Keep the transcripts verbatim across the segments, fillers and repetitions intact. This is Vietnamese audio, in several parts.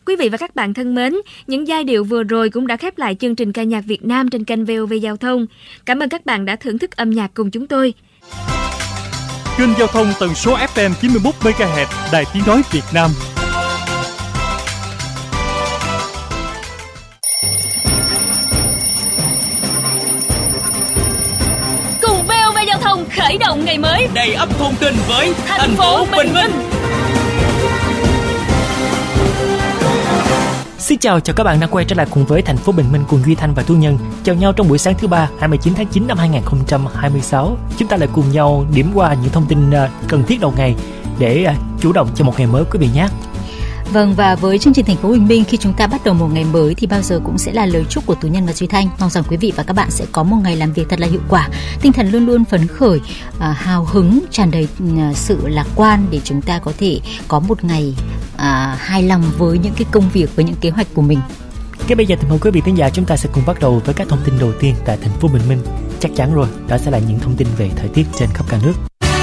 Quý vị và các bạn thân mến, những giai điệu vừa rồi cũng đã khép lại chương trình ca nhạc Việt Nam trên kênh vê o vê Giao thông. Cảm ơn các bạn đã thưởng thức âm nhạc cùng chúng tôi. Kênh Giao thông tần số ép em chín mươi mốt mê ga héc, Đài Tiếng nói Việt Nam. Cùng vê o vê Giao thông khởi động ngày mới, đầy ắp thông tin với thành, thành phố Bình Minh. Xin chào chào các bạn đang quay trở lại cùng với thành phố Bình Minh cùng Duy Thanh và Thu Nhân. Chào nhau trong buổi sáng thứ ba, hai mươi chín tháng chín năm hai nghìn không trăm hai mươi sáu. Chúng ta lại cùng nhau điểm qua những thông tin cần thiết đầu ngày để chủ động cho một ngày mới quý vị nhé. Vâng, và với chương trình thành phố Bình Minh, khi chúng ta bắt đầu một ngày mới thì bao giờ cũng sẽ là lời chúc của Tú Nhân và Duy Thanh. Mong rằng quý vị và các bạn sẽ có một ngày làm việc thật là hiệu quả, tinh thần luôn luôn phấn khởi, à, hào hứng, tràn đầy à, sự lạc quan để chúng ta có thể có một ngày à, hài lòng với những cái công việc, với những kế hoạch của mình. Cái bây giờ thì mời quý vị khán giả chúng ta sẽ cùng bắt đầu với các thông tin đầu tiên tại thành phố Bình Minh. Chắc chắn rồi, đó sẽ là những thông tin về thời tiết trên khắp cả nước.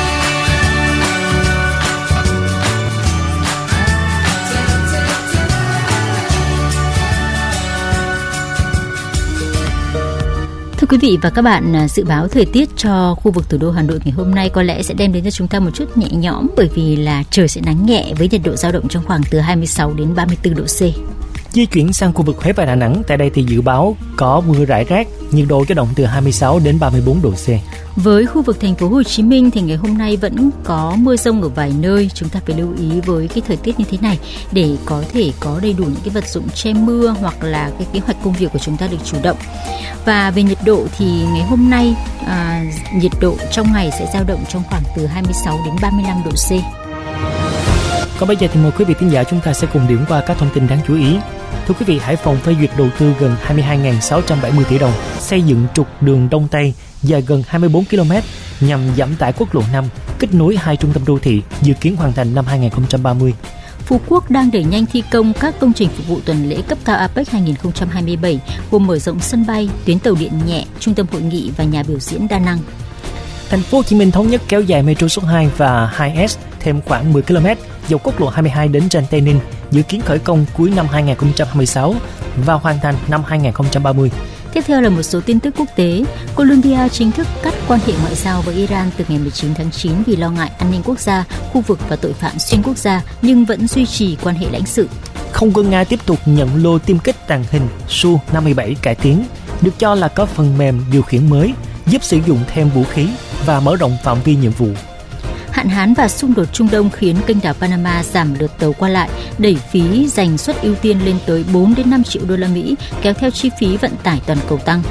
Thưa quý vị và các bạn, dự báo thời tiết cho khu vực thủ đô Hà Nội ngày hôm nay có lẽ sẽ đem đến cho chúng ta một chút nhẹ nhõm, bởi vì là trời sẽ nắng nhẹ với nhiệt độ dao động trong khoảng từ hai mươi sáu đến ba mươi tư độ C. Di chuyển sang khu vực Huế và Đà Nẵng, tại đây thì dự báo có mưa rải rác, nhiệt độ dao động từ hai mươi sáu đến ba mươi bốn độ C. Với khu vực thành phố Hồ Chí Minh thì ngày hôm nay vẫn có mưa rông ở vài nơi, chúng ta phải lưu ý với cái thời tiết như thế này để có thể có đầy đủ những cái vật dụng che mưa hoặc là cái kế hoạch công việc của chúng ta được chủ động. Và về nhiệt độ thì ngày hôm nay à, nhiệt độ trong ngày sẽ dao động trong khoảng từ hai mươi sáu đến ba mươi lăm độ C. Còn bây giờ thì mời quý vị thính giả chúng ta sẽ cùng điểm qua các thông tin đáng chú ý. Thưa quý vị, Hải Phòng phê duyệt đầu tư gần hai mươi hai nghìn sáu trăm bảy mươi tỷ đồng xây dựng trục đường Đông Tây dài gần hai mươi bốn ki lô mét nhằm giảm tải quốc lộ năm, kết nối hai trung tâm đô thị, dự kiến hoàn thành năm hai nghìn không trăm ba mươi. Phú Quốc đang đẩy nhanh thi công các công trình phục vụ tuần lễ cấp cao a pếch hai nghìn không trăm hai mươi bảy, gồm mở rộng sân bay, tuyến tàu điện nhẹ, trung tâm hội nghị và nhà biểu diễn đa năng. Thành phố Hồ Chí Minh thống nhất kéo dài metro số hai và hai S thêm khoảng mười ki lô mét dọc quốc lộ hai mươi hai đến ranh Tây Ninh, dự kiến khởi công cuối năm hai nghìn không trăm hai mươi sáu và hoàn thành năm hai nghìn không trăm ba mươi. Tiếp theo là một số tin tức quốc tế. Colombia chính thức cắt quan hệ ngoại giao với Iran từ ngày mười chín tháng chín vì lo ngại an ninh quốc gia, khu vực và tội phạm xuyên quốc gia, nhưng vẫn duy trì quan hệ lãnh sự. Không quân Nga tiếp tục nhận lô tiêm kích tàng hình Su năm mươi bảy cải tiến, được cho là có phần mềm điều khiển mới, giúp sử dụng thêm vũ khí và mở rộng phạm vi nhiệm vụ. Hạn hán và xung đột Trung Đông khiến kênh đảo Panama giảm lượt tàu qua lại, đẩy phí dành suất ưu tiên lên tới bốn đến năm triệu đô la Mỹ, kéo theo chi phí vận tải toàn cầu tăng.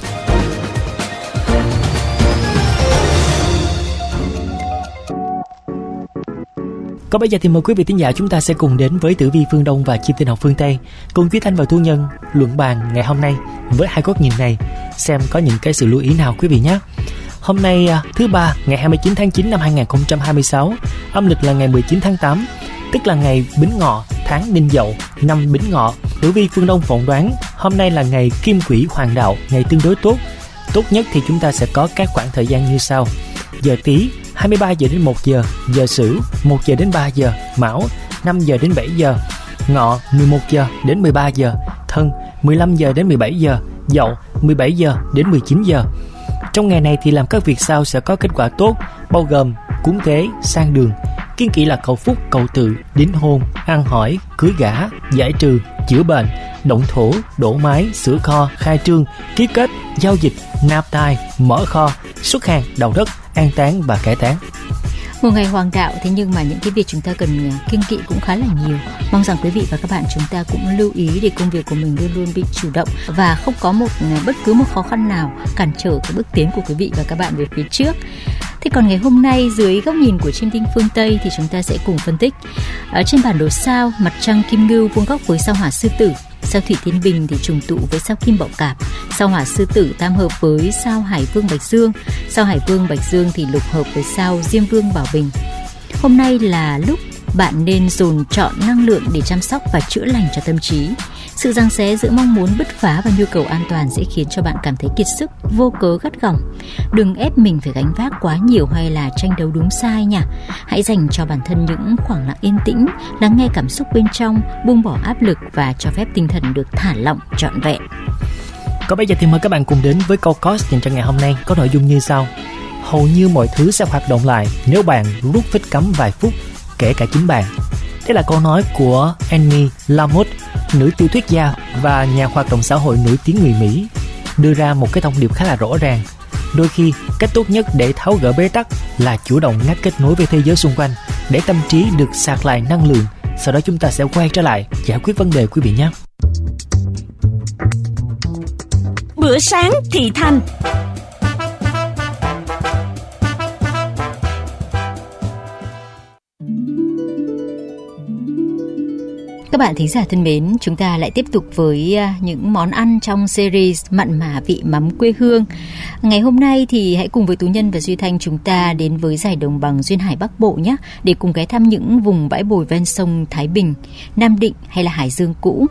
Còn bây giờ thì mời quý vị thính giả chúng ta sẽ cùng đến với tử vi phương Đông và chim tinh học phương Tây, cùng Duy Thanh và Thu Nhân luận bàn ngày hôm nay với hai góc nhìn này, xem có những cái sự lưu ý nào quý vị nhé. Hôm nay thứ ba ngày hai mươi chín tháng chín năm hai nghìn không trăm hai mươi sáu, âm lịch là ngày mười chín tháng tám, tức là ngày Bính Ngọ, tháng Đinh Dậu, năm Bính Ngọ. Tử vi phương Đông phỏng đoán hôm nay là ngày Kim Quỹ Hoàng Đạo, ngày tương đối tốt. Tốt nhất thì chúng ta sẽ có các khoảng thời gian như sau: giờ Tý hai mươi ba giờ đến một giờ, giờ Sửu một giờ đến ba giờ, Mão năm giờ đến bảy giờ, Ngọ mười một giờ đến mười ba giờ, Thân mười lăm giờ đến mười bảy giờ, Dậu mười bảy giờ đến mười chín giờ. Trong ngày này thì làm các việc sau sẽ có kết quả tốt, bao gồm cúng tế, sang đường, kiêng kỵ là cầu phúc, cầu tự, đính hôn, ăn hỏi, cưới gả, giải trừ, chữa bệnh, động thổ, đổ mái, sửa kho, khai trương, ký kết, giao dịch, nạp tài, mở kho, xuất hàng, đầu đất, an táng và cải táng. Một ngày hoàng đạo, thế nhưng mà những cái việc chúng ta cần kiêng kỵ cũng khá là nhiều. Mong rằng quý vị và các bạn chúng ta cũng lưu ý để công việc của mình luôn luôn bị chủ động và không có một bất cứ một khó khăn nào cản trở cái bước tiến của quý vị và các bạn về phía trước. Thế còn ngày hôm nay, dưới góc nhìn của chiêm tinh phương Tây thì chúng ta sẽ cùng phân tích. Ở trên bản đồ sao, mặt trăng Kim Ngưu vuông góc với sao Hỏa Sư Tử, sao Thủy Thiên Bình thì trùng tụ với sao Kim Bậu Cạp, sao Hỏa Sư Tử tam hợp với sao Hải Vương Bạch Dương, sao Hải Vương Bạch Dương thì lục hợp với sao Diêm Vương Bảo Bình. Hôm nay là lúc bạn nên dồn trọn năng lượng để chăm sóc và chữa lành cho tâm trí. Sự giằng xé giữa mong muốn bứt phá và nhu cầu an toàn sẽ khiến cho bạn cảm thấy kiệt sức, vô cớ gắt gỏng. Đừng ép mình phải gánh vác quá nhiều hay là tranh đấu đúng sai nha. Hãy dành cho bản thân những khoảng lặng yên tĩnh, lắng nghe cảm xúc bên trong, buông bỏ áp lực và cho phép tinh thần được thả lỏng trọn vẹn. Còn bây giờ thì mời các bạn cùng đến với câu cost dành cho ngày hôm nay, có nội dung như sau: hầu như mọi thứ sẽ hoạt động lại nếu bạn rút phích cắm vài phút, kể cả chính bạn. Đây là câu nói của Annie Lamott, nữ tiểu thuyết gia và nhà hoạt động xã hội nổi tiếng người Mỹ, đưa ra một cái thông điệp khá là rõ ràng. Đôi khi, cách tốt nhất để tháo gỡ bế tắc là chủ động ngắt kết nối với thế giới xung quanh, để tâm trí được sạc lại năng lượng. Sau đó chúng ta sẽ quay trở lại giải quyết vấn đề, quý vị nhé. Bữa sáng thị thành. Các bạn thính giả thân mến, chúng ta lại tiếp tục với những món ăn trong series Mặn mà vị mắm quê hương. Ngày hôm nay thì hãy cùng với Tú Nhân và Duy Thanh chúng ta đến với giải đồng bằng Duyên Hải Bắc Bộ nhé, để cùng ghé thăm những vùng bãi bồi ven sông Thái Bình, Nam Định hay là Hải Dương cũ.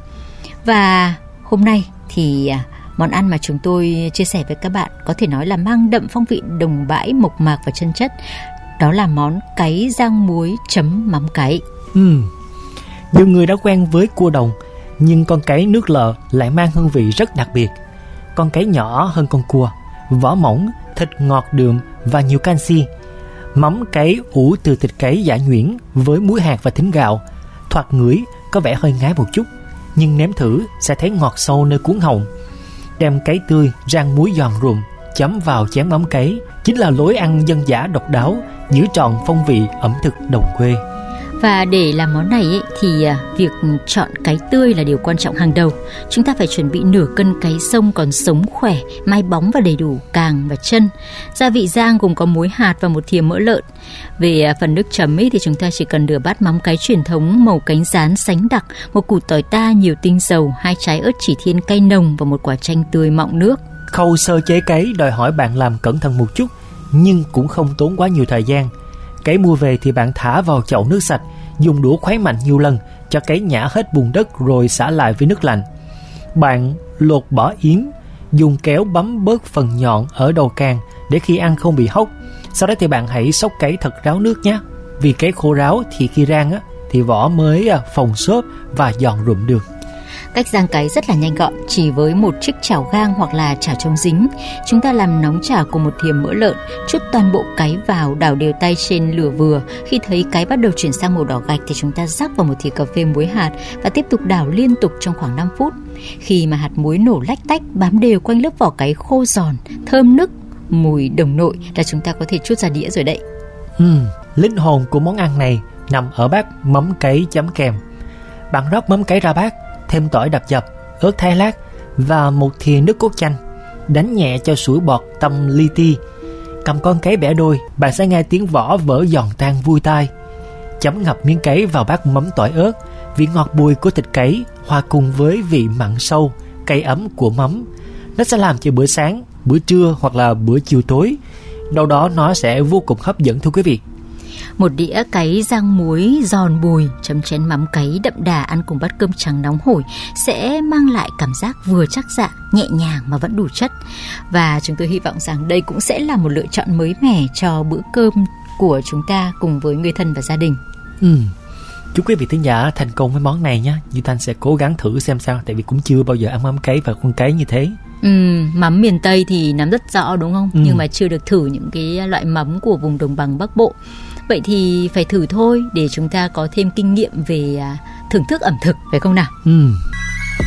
Và hôm nay thì món ăn mà chúng tôi chia sẻ với các bạn có thể nói là mang đậm phong vị đồng bãi mộc mạc và chân chất. Đó là món cáy rang muối chấm mắm cáy. Ừ. Nhiều người đã quen với cua đồng, nhưng con cáy nước lợ lại mang hương vị rất đặc biệt. Con cáy nhỏ hơn con cua, vỏ mỏng, thịt ngọt đượm và nhiều canxi. Mắm cáy ủ từ thịt cáy giã nhuyễn với muối hạt và thính gạo. Thoạt ngửi có vẻ hơi ngái một chút, nhưng nếm thử sẽ thấy ngọt sâu nơi cuống họng. Đem cáy tươi rang muối giòn rụm, chấm vào chén mắm cáy chính là lối ăn dân dã độc đáo, giữ trọn phong vị ẩm thực đồng quê. Và để làm món này ấy, thì việc chọn cáy tươi là điều quan trọng hàng đầu. Chúng ta phải chuẩn bị nửa cân cáy sông còn sống khỏe, mai bóng và đầy đủ càng và chân. Gia vị rang gồm có muối hạt và một thìa mỡ lợn. Về phần nước chấm ấy, thì chúng ta chỉ cần nửa bát mắm cáy truyền thống màu cánh gián sánh đặc, một củ tỏi ta nhiều tinh dầu, hai trái ớt chỉ thiên cay nồng và một quả chanh tươi mọng nước. Khâu sơ chế cáy đòi hỏi bạn làm cẩn thận một chút, nhưng cũng không tốn quá nhiều thời gian. Cáy mua về thì bạn thả vào chậu nước sạch, dùng đũa khuấy mạnh nhiều lần cho cáy nhả hết bùn đất rồi xả lại với nước lạnh. Bạn lột bỏ yếm, dùng kéo bấm bớt phần nhọn ở đầu càng để khi ăn không bị hốc. Sau đó thì bạn hãy xóc cáy thật ráo nước nhé. Vì cáy khô ráo thì khi rang á, thì vỏ mới phồng xốp và giòn rụm được. Cách rang cáy rất là nhanh gọn, chỉ với một chiếc chảo gang hoặc là chảo chống dính. Chúng ta làm nóng chảo cùng một thìa mỡ lợn, chút toàn bộ cáy vào, đảo đều tay trên lửa vừa. Khi thấy cáy bắt đầu chuyển sang màu đỏ gạch thì chúng ta rắc vào một thìa cà phê muối hạt và tiếp tục đảo liên tục trong khoảng năm phút. Khi mà hạt muối nổ lách tách, bám đều quanh lớp vỏ cáy khô giòn, thơm nức, mùi đồng nội là chúng ta có thể trút ra đĩa rồi đấy. Ừ, linh hồn của món ăn này nằm ở bát mắm cáy chấm kèm. Bạn rót mắm cáy ra bát, thêm tỏi đập dập, ớt thái lát và một thìa nước cốt chanh. Đánh nhẹ cho sủi bọt tăm li ti. Cầm con cáy bẻ đôi, bạn sẽ nghe tiếng vỏ vỡ giòn tan vui tai. Chấm ngập miếng cáy vào bát mắm tỏi ớt. Vị ngọt bùi của thịt cáy hòa cùng với vị mặn sâu, cay ấm của mắm. Nó sẽ làm cho bữa sáng, bữa trưa hoặc là bữa chiều tối, đâu đó nó sẽ vô cùng hấp dẫn thưa quý vị. Một đĩa cáy rang muối giòn bùi chấm chén mắm cáy đậm đà ăn cùng bát cơm trắng nóng hổi sẽ mang lại cảm giác vừa chắc dạ, nhẹ nhàng mà vẫn đủ chất. Và chúng tôi hy vọng rằng đây cũng sẽ là một lựa chọn mới mẻ cho bữa cơm của chúng ta cùng với người thân và gia đình. Ừ. Chúc quý vị thính giả thành công với món này nhé. Duy Thanh sẽ cố gắng thử xem sao, tại vì cũng chưa bao giờ ăn mắm cáy và con cáy như thế. Ừ, mắm miền Tây thì nắm rất rõ đúng không? Ừ. Nhưng mà chưa được thử những cái loại mắm của vùng đồng bằng Bắc Bộ. Vậy thì phải thử thôi để chúng ta có thêm kinh nghiệm về thưởng thức ẩm thực, phải không nào? Ừ.